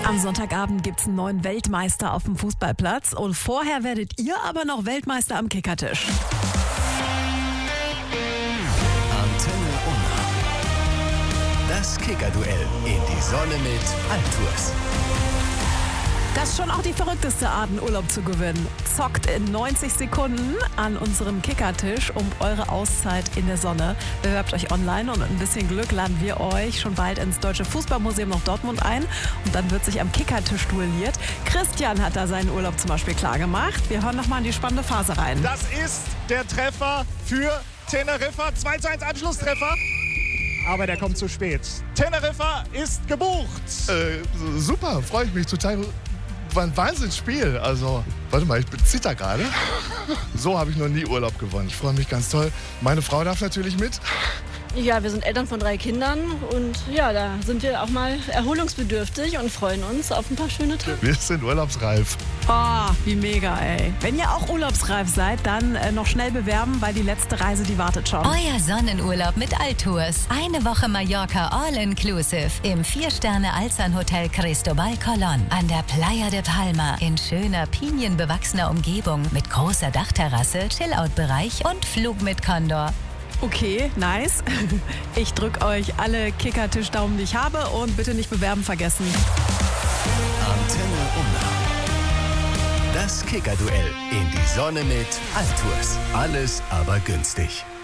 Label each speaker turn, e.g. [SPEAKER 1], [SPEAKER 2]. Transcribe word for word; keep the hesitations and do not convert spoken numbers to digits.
[SPEAKER 1] Am Sonntagabend gibt es einen neuen Weltmeister auf dem Fußballplatz und vorher werdet ihr aber noch Weltmeister am Kickertisch.
[SPEAKER 2] Antenne Unna. Das Kickerduell in die Sonne mit Altours.
[SPEAKER 1] Das ist schon auch die verrückteste Art, einen Urlaub zu gewinnen. Zockt in neunzig Sekunden an unserem Kickertisch um eure Auszeit in der Sonne. Bewerbt euch online und mit ein bisschen Glück laden wir euch schon bald ins Deutsche Fußballmuseum nach Dortmund ein. Und dann wird sich am Kickertisch duelliert. Christian hat da seinen Urlaub zum Beispiel klar gemacht. Wir hören nochmal in die spannende Phase rein.
[SPEAKER 3] Das ist der Treffer für Teneriffa. zwei zu eins Anschlusstreffer. Aber der kommt zu spät. Teneriffa ist gebucht.
[SPEAKER 4] Äh, super, freue ich mich total. War ein Wahnsinnsspiel. Also, warte mal, ich zitter gerade. So habe ich noch nie Urlaub gewonnen. Ich freue mich ganz toll. Meine Frau darf natürlich mit.
[SPEAKER 5] Ja, wir sind Eltern von drei Kindern und ja, da sind wir auch mal erholungsbedürftig und freuen uns auf ein paar schöne Tage.
[SPEAKER 4] Wir sind urlaubsreif.
[SPEAKER 1] Oh, wie mega, ey. Wenn ihr auch urlaubsreif seid, dann äh, noch schnell bewerben, weil die letzte Reise, die wartet schon.
[SPEAKER 6] Euer Sonnenurlaub mit Altours. Eine Woche Mallorca All-Inclusive im Vier-Sterne-Alzan-Hotel Cristobal Colón an der Playa de Palma in schöner, pinienbewachsener Umgebung mit großer Dachterrasse, Chillout-Bereich und Flug mit Condor.
[SPEAKER 1] Okay, nice. Ich drück euch alle Kickertisch-Daumen, die ich habe und bitte nicht bewerben vergessen.
[SPEAKER 2] Antenne Unna. Das Kickerduell in die Sonne mit Altours. Alles aber günstig.